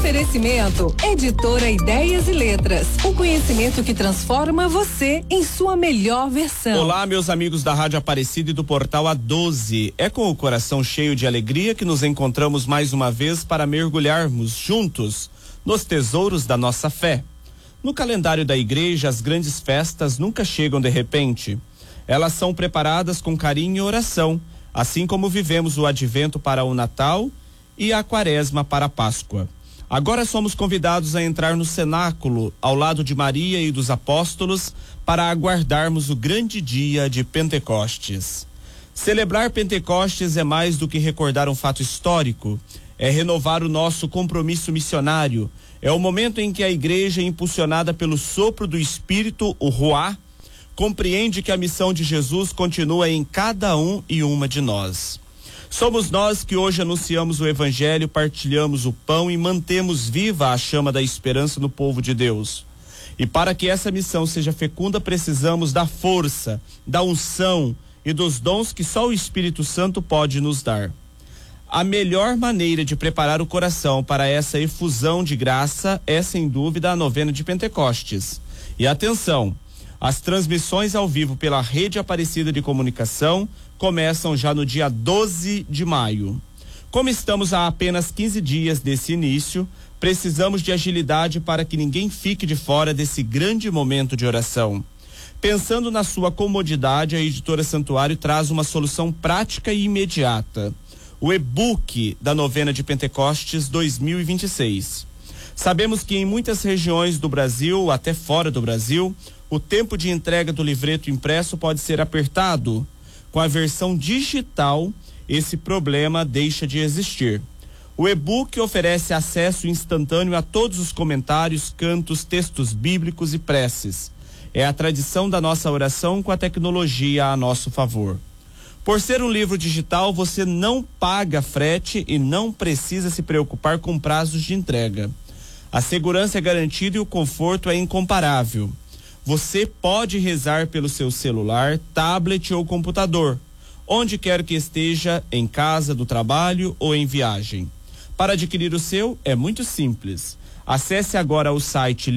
Oferecimento, Editora Ideias e Letras. O conhecimento que transforma você em sua melhor versão. Olá, meus amigos da Rádio Aparecida e do Portal A12. É com o coração cheio de alegria que nos encontramos mais uma vez para mergulharmos juntos nos tesouros da nossa fé. No calendário da igreja, as grandes festas nunca chegam de repente. Elas são preparadas com carinho e oração, assim como vivemos o advento para o Natal e a Quaresma para a Páscoa. Agora somos convidados a entrar no cenáculo, ao lado de Maria e dos apóstolos, para aguardarmos o grande dia de Pentecostes. Celebrar Pentecostes é mais do que recordar um fato histórico, é renovar o nosso compromisso missionário. É o momento em que a igreja, impulsionada pelo sopro do Espírito, o Ruá, compreende que a missão de Jesus continua em cada um e uma de nós. Somos nós que hoje anunciamos o Evangelho, partilhamos o pão e mantemos viva a chama da esperança no povo de Deus. E para que essa missão seja fecunda, precisamos da força, da unção e dos dons que só o Espírito Santo pode nos dar. A melhor maneira de preparar o coração para essa efusão de graça é, sem dúvida, a novena de Pentecostes. E atenção! As transmissões ao vivo pela Rede Aparecida de Comunicação começam já no dia 12 de maio. Como estamos a apenas 15 dias desse início, precisamos de agilidade para que ninguém fique de fora desse grande momento de oração. Pensando na sua comodidade, a Editora Santuário traz uma solução prática e imediata: o e-book da novena de Pentecostes 2026. Sabemos que em muitas regiões do Brasil, até fora do Brasil, o tempo de entrega do livreto impresso pode ser apertado. Com a versão digital, esse problema deixa de existir. O e-book oferece acesso instantâneo a todos os comentários, cantos, textos bíblicos e preces. É a tradição da nossa oração com a tecnologia a nosso favor. Por ser um livro digital, você não paga frete e não precisa se preocupar com prazos de entrega. A segurança é garantida e o conforto é incomparável. Você pode rezar pelo seu celular, tablet ou computador, onde quer que esteja, em casa, do trabalho ou em viagem. Para adquirir o seu, é muito simples. Acesse agora o site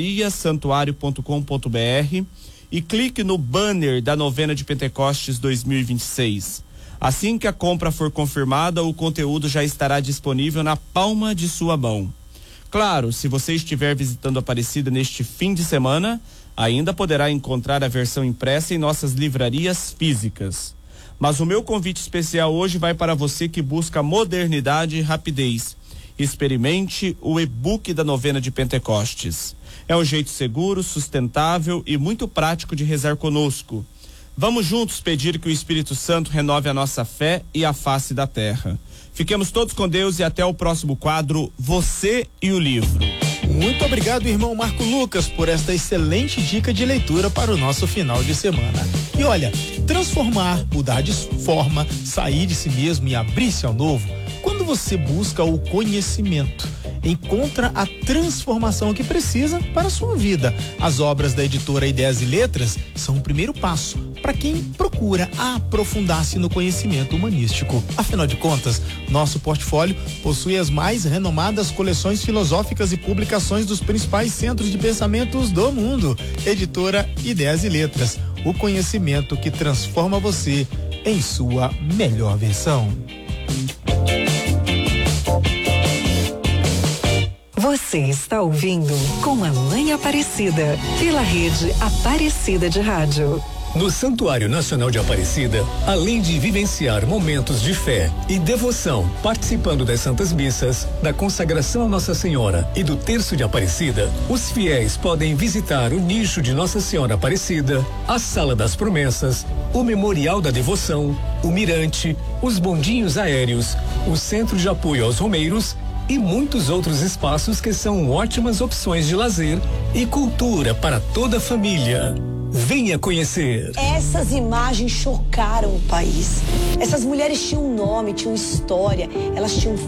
livrariasantuario.com.br e clique no banner da novena de Pentecostes 2026. Assim que a compra for confirmada, o conteúdo já estará disponível na palma de sua mão. Claro, se você estiver visitando Aparecida neste fim de semana, ainda poderá encontrar a versão impressa em nossas livrarias físicas. Mas o meu convite especial hoje vai para você que busca modernidade e rapidez. Experimente o e-book da novena de Pentecostes. É um jeito seguro, sustentável e muito prático de rezar conosco. Vamos juntos pedir que o Espírito Santo renove a nossa fé e a face da terra. Fiquemos todos com Deus e até o próximo quadro, Você e o Livro. Muito obrigado, irmão Marco Lucas, por esta excelente dica de leitura para o nosso final de semana. E olha, transformar, mudar de forma, sair de si mesmo e abrir-se ao novo, quando você busca o conhecimento, encontra a transformação que precisa para a sua vida. As obras da Editora Ideias e Letras são o primeiro passo para quem procura aprofundar-se no conhecimento humanístico. Afinal de contas, nosso portfólio possui as mais renomadas coleções filosóficas e publicações dos principais centros de pensamentos do mundo. Editora Ideias e Letras, o conhecimento que transforma você em sua melhor versão. Você está ouvindo Com a Mãe Aparecida, pela Rede Aparecida de Rádio. No Santuário Nacional de Aparecida, além de vivenciar momentos de fé e devoção, participando das Santas Missas, da consagração a Nossa Senhora e do Terço de Aparecida, os fiéis podem visitar o nicho de Nossa Senhora Aparecida, a Sala das Promessas, o Memorial da Devoção, o Mirante, os bondinhos aéreos, o Centro de Apoio aos Romeiros e muitos outros espaços que são ótimas opções de lazer e cultura para toda a família. Venha conhecer. Essas imagens chocaram o país. Essas mulheres tinham um nome, tinham história, elas tinham